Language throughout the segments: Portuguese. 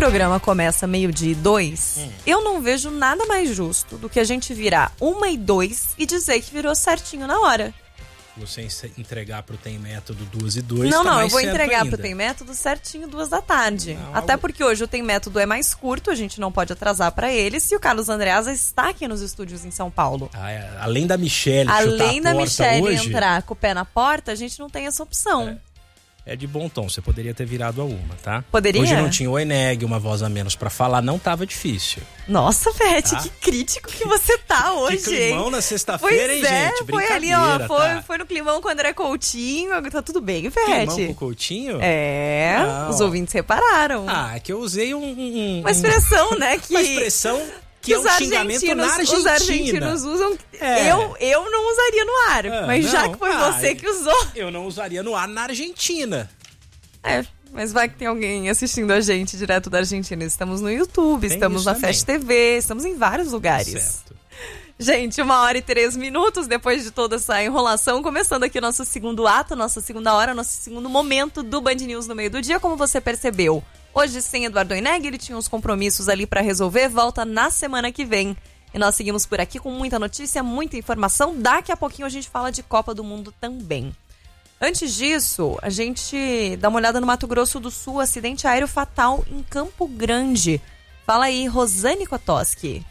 programa começa 12:02, eu não vejo nada mais justo do que a gente virar 1:02 e dizer que virou certinho na hora. Você entregar pro Tem Método 2:02, Não, eu vou certo entregar ainda. pro Tem Método certinho 2:00. Não, Até porque hoje o Tem Método é mais curto, a gente não pode atrasar pra eles. E o Carlos Andreasa está aqui nos estúdios em São Paulo. Além da Michelle chutar a porta Além da Michelle hoje, entrar com o pé na porta, a gente não tem essa opção. é de bom tom, você poderia ter virado a uma, tá? Poderia? Hoje não tinha o Eneg, uma voz a menos pra falar, não tava difícil. Nossa, Vete, Tá? que crítico que você tá hoje, Que climão hein? na sexta-feira, hein, gente? Foi ali, ó, Brincadeira, foi no climão com o André Coutinho, tá tudo bem, Climão Vete? com o Coutinho? Não. Os ouvintes repararam. É que eu usei uma expressão, né, que... Uma expressão que é um xingamento na Argentina. Os argentinos usam. Eu não usaria no ar, mas já que foi você que usou. Eu não usaria no ar na Argentina. Mas vai que tem alguém assistindo a gente direto da Argentina. Estamos no YouTube, estamos na também. Fast TV, estamos em vários lugares. Certo. Gente, 1h03 depois de toda essa enrolação, começando aqui o nosso segundo ato, nossa segunda hora, nosso segundo momento do Band News no meio do dia, como você percebeu. Hoje, sem Eduardo Eneg, ele tinha uns compromissos ali pra resolver, volta na semana que vem. E nós seguimos por aqui com muita notícia, muita informação. Daqui a pouquinho a gente fala de Copa do Mundo também. Antes disso, a gente dá uma olhada no Mato Grosso do Sul, acidente aéreo fatal em Campo Grande. Fala aí, Rosane Kotoski.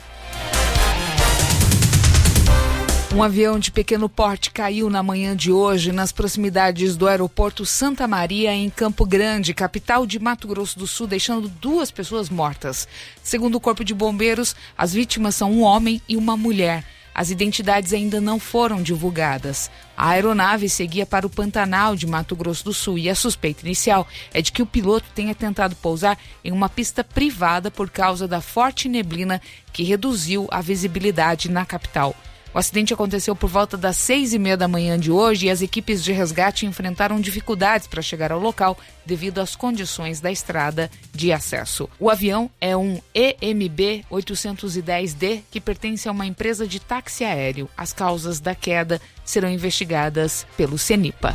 Um avião de pequeno porte caiu na manhã de hoje nas proximidades do aeroporto Santa Maria, em Campo Grande, capital de Mato Grosso do Sul, deixando 2 pessoas mortas. Segundo o Corpo de Bombeiros, as vítimas são um homem e uma mulher. As identidades ainda não foram divulgadas. A aeronave seguia para o Pantanal de Mato Grosso do Sul e a suspeita inicial é de que o piloto tenha tentado pousar em uma pista privada por causa da forte neblina que reduziu a visibilidade na capital. O acidente aconteceu por volta das 6:30 da manhã de hoje e as equipes de resgate enfrentaram dificuldades para chegar ao local devido às condições da estrada de acesso. O avião é um EMB 810D que pertence a uma empresa de táxi aéreo. As causas da queda serão investigadas pelo CENIPA.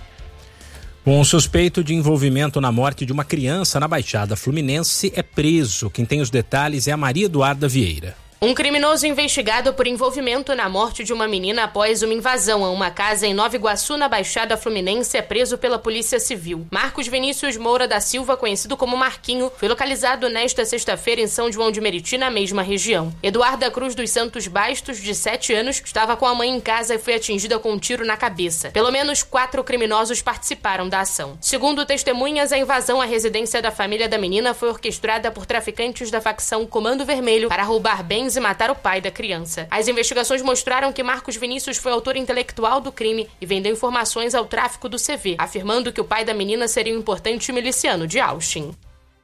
Um suspeito de envolvimento na morte de uma criança na Baixada Fluminense é preso. Quem tem os detalhes é a Maria Eduarda Vieira. Um criminoso investigado por envolvimento na morte de uma menina após uma invasão a uma casa em Nova Iguaçu, na Baixada Fluminense, é preso pela Polícia Civil. Marcos Vinícius Moura da Silva, conhecido como Marquinho, foi localizado nesta sexta-feira em São João de Meriti, na mesma região. Eduarda Cruz dos Santos Bastos, de 7 anos, estava com a mãe em casa e foi atingida com um tiro na cabeça. Pelo menos 4 criminosos participaram da ação. Segundo testemunhas, a invasão à residência da família da menina foi orquestrada por traficantes da facção Comando Vermelho para roubar bens e matar o pai da criança. As investigações mostraram que Marcos Vinícius foi autor intelectual do crime e vendeu informações ao tráfico do CV, afirmando que o pai da menina seria um importante miliciano de Austin.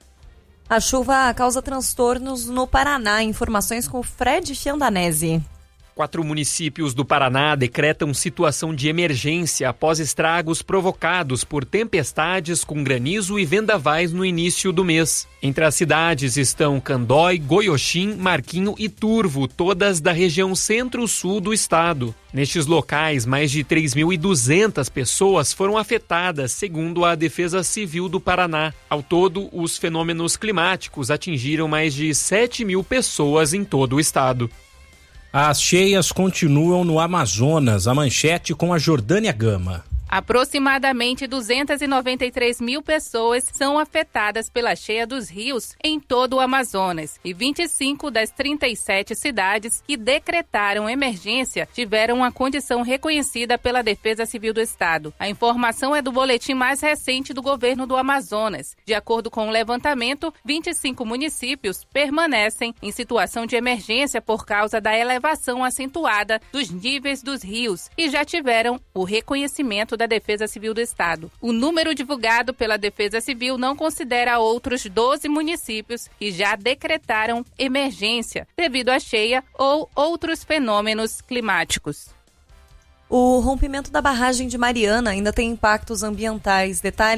A chuva causa transtornos no Paraná. Informações com o Fred Fiandanese. 4 municípios do Paraná decretam situação de emergência após estragos provocados por tempestades com granizo e vendavais no início do mês. Entre as cidades estão Candói, Goioxim, Marquinho e Turvo, todas da região centro-sul do estado. Nestes locais, mais de 3.200 pessoas foram afetadas, segundo a Defesa Civil do Paraná. Ao todo, os fenômenos climáticos atingiram mais de 7.000 pessoas em todo o estado. As cheias continuam no Amazonas. A manchete com a Jordânia Gama. Aproximadamente 293 mil pessoas são afetadas pela cheia dos rios em todo o Amazonas e 25 das 37 cidades que decretaram emergência tiveram a condição reconhecida pela Defesa Civil do Estado. A informação é do boletim mais recente do governo do Amazonas. De acordo com o levantamento, 25 municípios permanecem em situação de emergência por causa da elevação acentuada dos níveis dos rios e já tiveram o reconhecimento da Defesa Civil do Estado. O número divulgado pela Defesa Civil não considera outros 12 municípios que já decretaram emergência devido à cheia ou outros fenômenos climáticos. O rompimento da barragem de Mariana ainda tem impactos ambientais. Detalhes